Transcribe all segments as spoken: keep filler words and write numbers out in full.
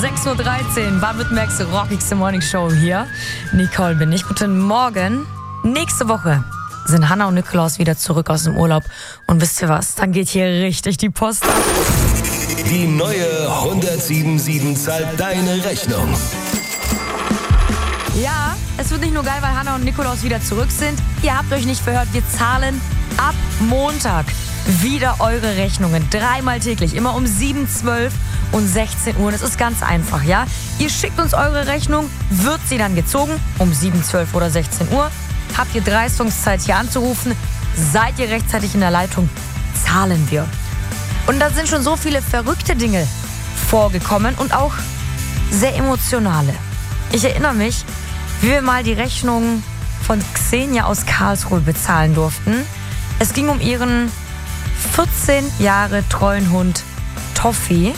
sechs Uhr dreizehn, Baden-Württembergs rockigste Morning Show hier. Nicole bin ich. Guten Morgen. Nächste Woche sind Hannah und Nikolaus wieder zurück aus dem Urlaub. Und wisst ihr was? Dann geht hier richtig die Post ab. Die neue hundertsieben sieben zahlt deine Rechnung. Ja, es wird nicht nur geil, weil Hannah und Nikolaus wieder zurück sind. Ihr habt euch nicht verhört, wir zahlen ab Montag wieder eure Rechnungen. Dreimal täglich, immer um sieben, zwölf und sechzehn Uhr. Und es ist ganz einfach, ja? Ihr schickt uns eure Rechnung, wird sie dann gezogen um sieben, zwölf oder sechzehn Uhr. Habt ihr Dreistungszeit hier anzurufen, seid ihr rechtzeitig in der Leitung, zahlen wir. Und da sind schon so viele verrückte Dinge vorgekommen und auch sehr emotionale. Ich erinnere mich, wie wir mal die Rechnung von Xenia aus Karlsruhe bezahlen durften. Es ging um ihren vierzehn Jahre treuen Hund Toffi,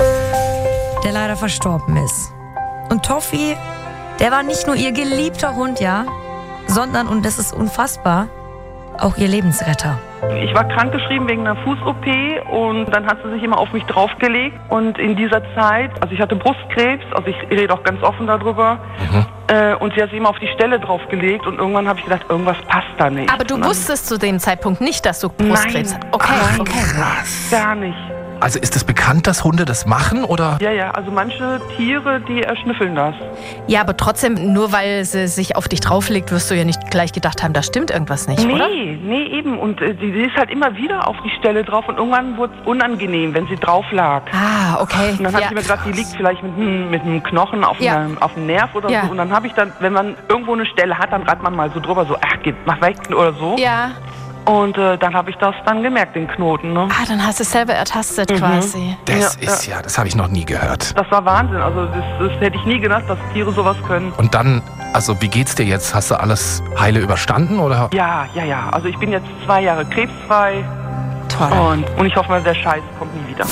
der leider verstorben ist. Und Toffi, der war nicht nur ihr geliebter Hund, ja, sondern, und das ist unfassbar, auch ihr Lebensretter. Ich war krankgeschrieben wegen einer Fuß-O P und dann hat sie sich immer auf mich draufgelegt. Und in dieser Zeit, also ich hatte Brustkrebs, also ich rede auch ganz offen darüber, mhm. äh, und sie hat sich immer auf die Stelle draufgelegt und irgendwann habe ich gedacht, irgendwas passt da nicht. Aber du wusstest zu dem Zeitpunkt nicht, dass du Brustkrebs hast? Okay, Nein, okay. Krass. Gar nicht. Also ist es bekannt, dass Hunde das machen, oder? Ja, ja, also manche Tiere, die erschnüffeln das. Ja, aber trotzdem, nur weil sie sich auf dich drauflegt, wirst du ja nicht gleich gedacht haben, da stimmt irgendwas nicht, nee, oder? Nee, nee, eben. Und äh, die, die ist halt immer wieder auf die Stelle drauf und irgendwann wurde es unangenehm, wenn sie drauf lag. Ah, okay. Und dann ja. habe ich mir gedacht, die liegt vielleicht mit, mit einem Knochen auf, ja. einem, auf einem Nerv oder ja. so. Und dann habe ich dann, wenn man irgendwo eine Stelle hat, dann reibt man mal so drüber, so, ach, geht, mach weg oder so. Ja. Und äh, dann habe ich das dann gemerkt, den Knoten. Ne? Ah, dann hast du es selber ertastet mhm. quasi. Das ja, ist ja, ja das habe ich noch nie gehört. Das war Wahnsinn. Also das, das hätte ich nie gedacht, dass Tiere sowas können. Und dann, also wie geht's dir jetzt? Hast du alles heile überstanden, oder? Ja, ja, ja. Also ich bin jetzt zwei Jahre krebsfrei. Toll. Und, und ich hoffe mal, der Scheiß kommt nie wieder.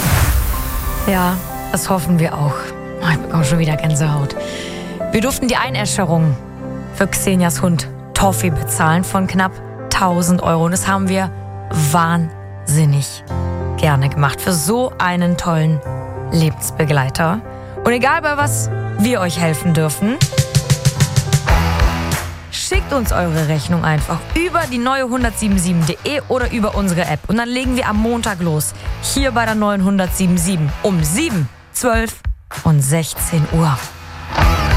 Ja, das hoffen wir auch. Oh, ich bekomme schon wieder Gänsehaut. Wir durften die Einäscherung für Xenias Hund Toffi bezahlen von knapp tausend Euro. Und das haben wir wahnsinnig gerne gemacht für so einen tollen Lebensbegleiter. Und egal bei was wir euch helfen dürfen, schickt uns eure Rechnung einfach über die neue hundertsieben punkt sieben punkt de oder über unsere App. Und dann legen wir am Montag los. Hier bei der neuen hundertsieben punkt sieben um sieben, zwölf und sechzehn Uhr.